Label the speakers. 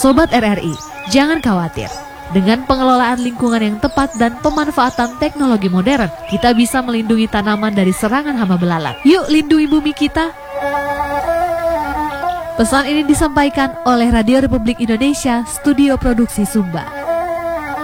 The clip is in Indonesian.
Speaker 1: Sobat RRI, jangan khawatir. Dengan pengelolaan lingkungan yang tepat dan pemanfaatan teknologi modern, kita bisa melindungi tanaman dari serangan hama belalang. Yuk lindungi bumi kita. Pesan ini disampaikan oleh Radio Republik Indonesia, Studio Produksi Sumba.